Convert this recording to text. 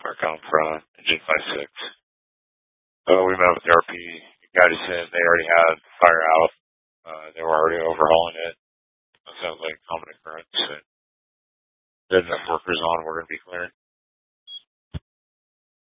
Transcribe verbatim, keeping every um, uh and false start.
are coming from Engine five six. So we met with the R P, got us in. They already had fire out. Uh, they were already overhauling it. That sounds like common occurrence. And then the workers on, we're going to be clearing.